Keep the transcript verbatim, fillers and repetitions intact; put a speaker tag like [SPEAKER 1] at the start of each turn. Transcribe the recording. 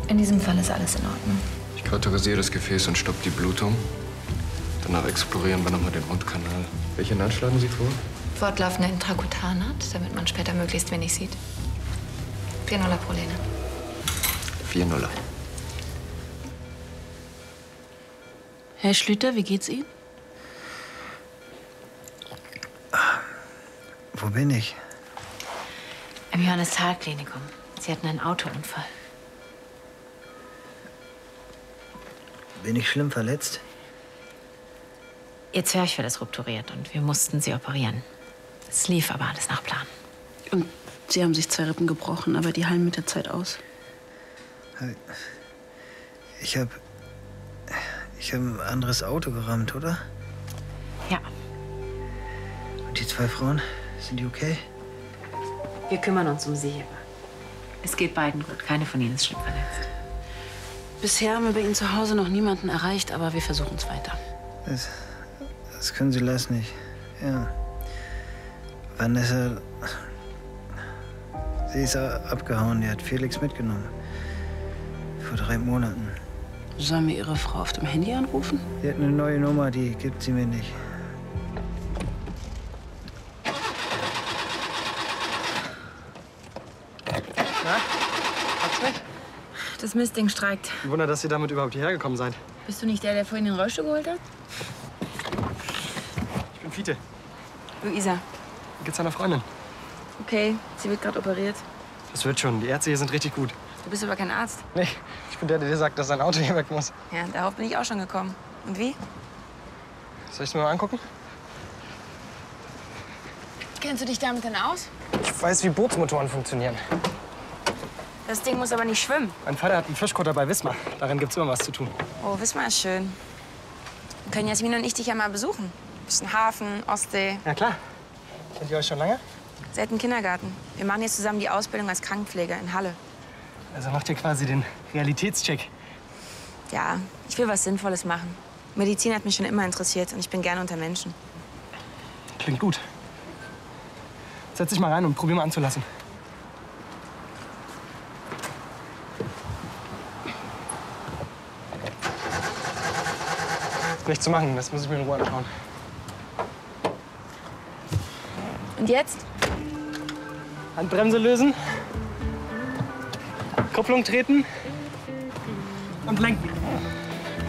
[SPEAKER 1] In diesem Fall ist alles in Ordnung.
[SPEAKER 2] Ich kauterisiere das Gefäß und stoppe die Blutung. Danach explorieren wir nochmal den Mundkanal. Welche Naht schlagen Sie vor?
[SPEAKER 1] Fortlaufende Intrakutannaht, damit man später möglichst wenig sieht. Vier Nuller pro Lehne.
[SPEAKER 2] Vier Nuller.
[SPEAKER 3] Herr Schlüter, wie geht's Ihnen?
[SPEAKER 4] Wo bin ich?
[SPEAKER 3] Im Johannes-Thal-Klinikum. Sie hatten einen Autounfall.
[SPEAKER 4] Bin ich schlimm verletzt?
[SPEAKER 3] Ihr Zwerchfell ist rupturiert und wir mussten Sie operieren. Es lief aber alles nach Plan.
[SPEAKER 5] Und Sie haben sich zwei Rippen gebrochen, aber die heilen mit der Zeit aus.
[SPEAKER 4] Ich hab... Ich habe ein anderes Auto gerammt, oder?
[SPEAKER 3] Ja.
[SPEAKER 4] Und die zwei Frauen, sind die okay?
[SPEAKER 3] Wir kümmern uns um Sie, aber es geht beiden gut. Keine von Ihnen ist schlimm verletzt.
[SPEAKER 5] Bisher haben wir bei Ihnen zu Hause noch niemanden erreicht, aber wir versuchen es weiter.
[SPEAKER 4] Das, das können Sie lassen, ich... Ja. Vanessa... Sie ist abgehauen, die hat Felix mitgenommen. Vor drei Monaten.
[SPEAKER 5] Sollen wir Ihre Frau auf dem Handy anrufen?
[SPEAKER 4] Die hat eine neue Nummer, die gibt sie mir nicht.
[SPEAKER 6] Na? Hat's nicht?
[SPEAKER 1] Das Mistding streikt.
[SPEAKER 6] Ein Wunder, dass ihr damit überhaupt hierher gekommen seid.
[SPEAKER 1] Bist du nicht der, der vorhin den Rollstuhl geholt hat?
[SPEAKER 6] Ich bin Fiete.
[SPEAKER 1] Luisa.
[SPEAKER 6] Wie geht's deiner Freundin?
[SPEAKER 1] Okay, sie wird gerade operiert.
[SPEAKER 6] Das wird schon. Die Ärzte hier sind richtig gut.
[SPEAKER 1] Du bist aber kein Arzt.
[SPEAKER 6] Nee, ich bin der, der dir sagt, dass dein Auto hier weg muss.
[SPEAKER 1] Ja, darauf bin ich auch schon gekommen. Und wie?
[SPEAKER 6] Soll ich es mir mal angucken?
[SPEAKER 1] Kennst du dich damit denn aus?
[SPEAKER 6] Ich weiß, wie Bootsmotoren funktionieren.
[SPEAKER 1] Das Ding muss aber nicht schwimmen.
[SPEAKER 6] Mein Vater hat einen Fischkutter bei Wismar. Darin gibt's immer was zu tun.
[SPEAKER 1] Oh, Wismar ist schön. Wir können Jasmin und ich dich ja mal besuchen. Bisschen Hafen, Ostsee.
[SPEAKER 6] Ja, klar. Kennt ihr euch schon lange?
[SPEAKER 1] Seit dem Kindergarten. Wir machen jetzt zusammen die Ausbildung als Krankenpfleger in Halle.
[SPEAKER 6] Also macht ihr quasi den Realitätscheck.
[SPEAKER 1] Ja, ich will was Sinnvolles machen. Medizin hat mich schon immer interessiert und ich bin gerne unter Menschen.
[SPEAKER 6] Klingt gut. Setz dich mal rein und probier mal anzulassen. Nichts zu machen, das muss ich mir in Ruhe anschauen.
[SPEAKER 1] Und jetzt?
[SPEAKER 6] Handbremse lösen. Kupplung treten. Und lenken.